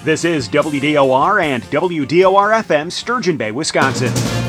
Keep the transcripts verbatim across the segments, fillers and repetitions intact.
This is W D O R and W D O R F M, Sturgeon Bay, Wisconsin.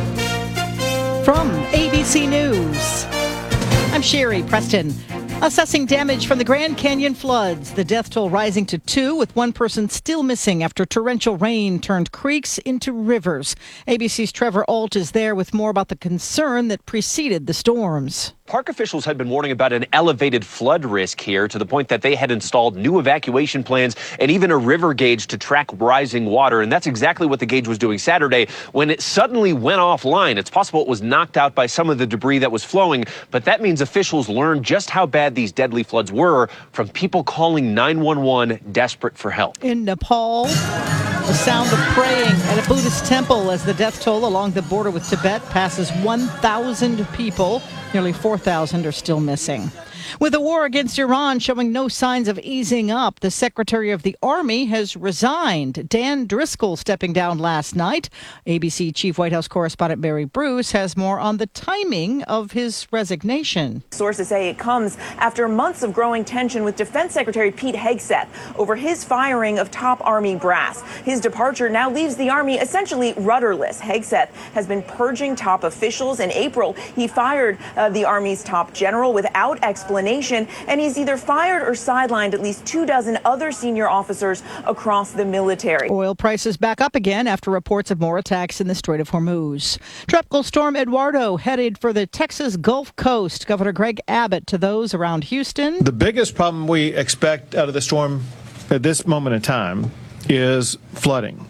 From A B C News, I'm Sherry Preston. Assessing damage from the Grand Canyon floods. The death toll rising to two, with one person still missing after torrential rain turned creeks into rivers. A B C's Trevor Ault is there with more about the concern that preceded the storms. Park officials had been warning about an elevated flood risk here, to the point that they had installed new evacuation plans and even a river gauge to track rising water. And that's exactly what the gauge was doing Saturday when it suddenly went offline. It's possible it was knocked out by some of the debris that was flowing, but that means officials learned just how bad these deadly floods were from people calling nine one one desperate for help. In Nepal, the sound of praying at a Buddhist temple as the death toll along the border with Tibet passes one thousand people. Nearly four thousand are still missing. With the war against Iran showing no signs of easing up, the Secretary of the Army has resigned. Dan Driscoll stepping down last night. A B C Chief White House Correspondent Mary Bruce has more on the timing of his resignation. Sources say it comes after months of growing tension with Defense Secretary Pete Hegseth over his firing of top Army brass. His departure now leaves the Army essentially rudderless. Hegseth has been purging top officials. In April, he fired uh, the Army's top general without explanation. And he's either fired or sidelined at least two dozen other senior officers across the military. Oil prices back up again after reports of more attacks in the Strait of Hormuz. Tropical storm Eduardo headed for the Texas Gulf Coast. Governor Greg Abbott to those around Houston. The biggest problem we expect out of the storm at this moment in time is flooding.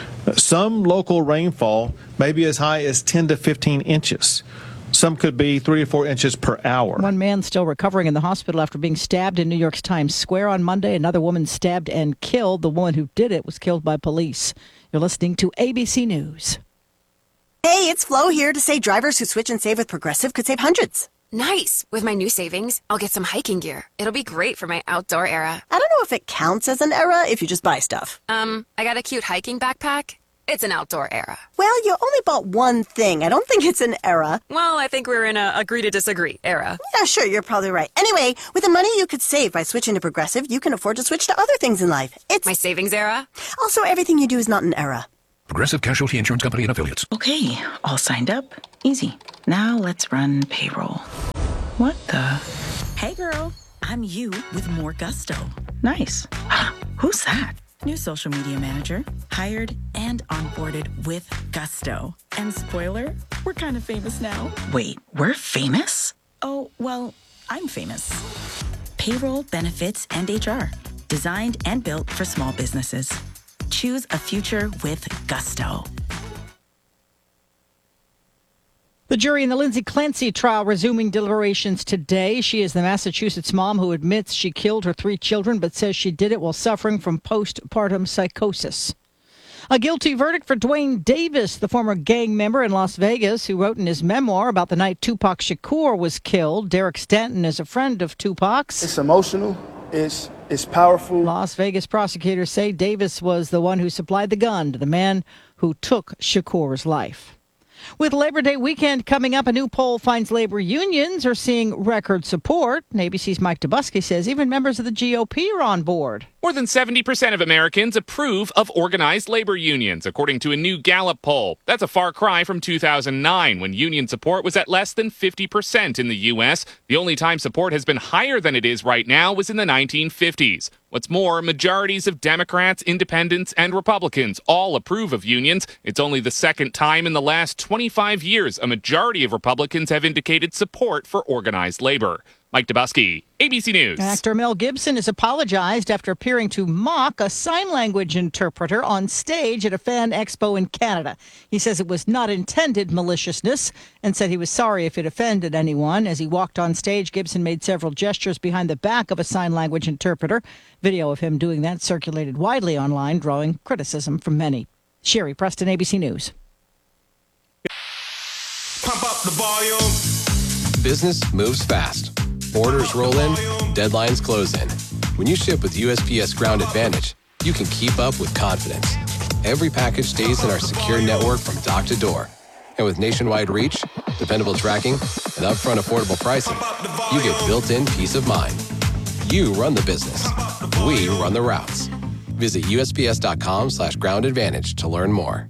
Some local rainfall may be as high as ten to fifteen inches. Some could be three to four inches per hour. One man still recovering in the hospital after being stabbed in New York's Times Square on Monday. Another woman stabbed and killed. The woman who did it was killed by police. You're listening to A B C News. Hey, it's Flo here to say drivers who switch and save with Progressive could save hundreds. Nice. With my new savings, I'll get some hiking gear. It'll be great for my outdoor era. I don't know if it counts as an era if you just buy stuff. Um, I got a cute hiking backpack. It's an outdoor era. Well, you only bought one thing. I don't think it's an era. Well, I think we're in a agree to disagree era. Yeah, sure, you're probably right. Anyway, with the money you could save by switching to Progressive, you can afford to switch to other things in life. It's my savings era. Also, everything you do is not an era. Progressive Casualty Insurance Company and Affiliates. Okay, all signed up. Easy. Now let's run payroll. What the? Hey, girl. I'm you with more gusto. Nice. Who's that? New social media manager, hired and onboarded with gusto. And spoiler, we're kind of famous now. Wait, we're famous? Oh, well, I'm famous. Payroll, benefits, and H R. Designed and built for small businesses. Choose a future with gusto. The jury in the Lindsay Clancy trial resuming deliberations today. She is the Massachusetts mom who admits she killed her three children, but says she did it while suffering from postpartum psychosis. A guilty verdict for Dwayne Davis, the former gang member in Las Vegas who wrote in his memoir about the night Tupac Shakur was killed. Derek Stanton is a friend of Tupac's. It's emotional. It's, it's powerful. Las Vegas prosecutors say Davis was the one who supplied the gun to the man who took Shakur's life. With Labor Day weekend coming up, a new poll finds labor unions are seeing record support. A B C's Mike Dubusky says even members of the G O P are on board. More than seventy percent of Americans approve of organized labor unions, according to a new Gallup poll. That's a far cry from two thousand nine, when union support was at less than fifty percent in the U S. The only time support has been higher than it is right now was in the nineteen fifties. What's more, majorities of Democrats, Independents, and Republicans all approve of unions. It's only the second time in the last twenty-five years a majority of Republicans have indicated support for organized labor. Mike Dubusky, A B C News. Actor Mel Gibson has apologized after appearing to mock a sign language interpreter on stage at a fan expo in Canada. He says it was not intended maliciousness and said he was sorry if it offended anyone. As he walked on stage, Gibson made several gestures behind the back of a sign language interpreter. Video of him doing that circulated widely online, drawing criticism from many. Sherry Preston, A B C News. Pump up the volume. Business moves fast. Orders roll in, deadlines close in. When you ship with U S P S Ground Advantage, you can keep up with confidence. Every package stays in our secure network from dock to door. And with nationwide reach, dependable tracking, and upfront affordable pricing, you get built-in peace of mind. You run the business. We run the routes. Visit usps.com slash ground advantage to learn more.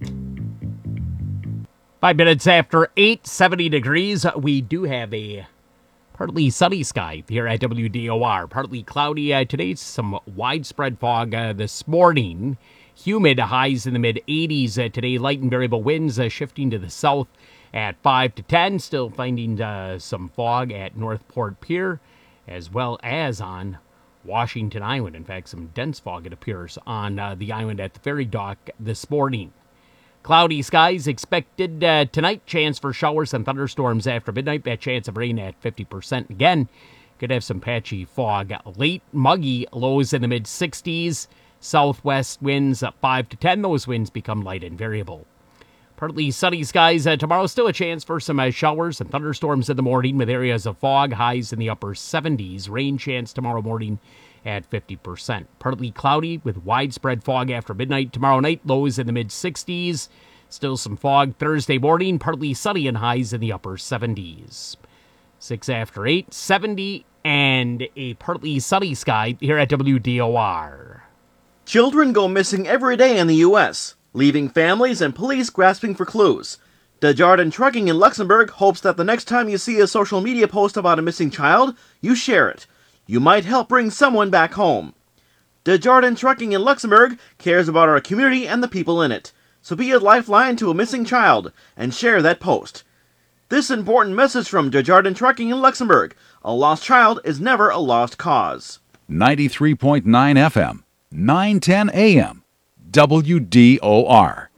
Five minutes after eight, seventy degrees. We do have a partly sunny sky here at W D O R. Partly cloudy uh, today. Some widespread fog uh, this morning. Humid, highs in the mid eighties uh, today. Light and variable winds uh, shifting to the south at five to ten. Still finding uh, some fog at Northport Pier, as well as on Washington Island. In fact, some dense fog, it appears, on uh, the island at the ferry dock this morning. Cloudy skies expected uh, tonight. Chance for showers and thunderstorms after midnight. That chance of rain at fifty percent again. Could have some patchy fog. Late muggy, lows in the mid sixties. Southwest winds at five to ten. Those winds become light and variable. Partly sunny skies uh, tomorrow. Still a chance for some uh, showers and thunderstorms in the morning with areas of fog. Highs in the upper seventies. Rain chance tomorrow morning at fifty percent. Partly cloudy with widespread fog after midnight. Tomorrow night, lows in the mid sixties. Still some fog Thursday morning. Partly sunny and highs in the upper seventies. Six after eight, seventy, and a partly sunny sky here at W D O R. Children go missing every day in the U S, leaving families and police grasping for clues. Desjardins Trucking in Luxembourg hopes that the next time you see a social media post about a missing child, you share it. You might help bring someone back home. Desjardins Trucking in Luxembourg cares about our community and the people in it. So be a lifeline to a missing child and share that post. This important message from Desjardins Trucking in Luxembourg. A lost child is never a lost cause. ninety-three point nine F M, nine ten A M, W D O R.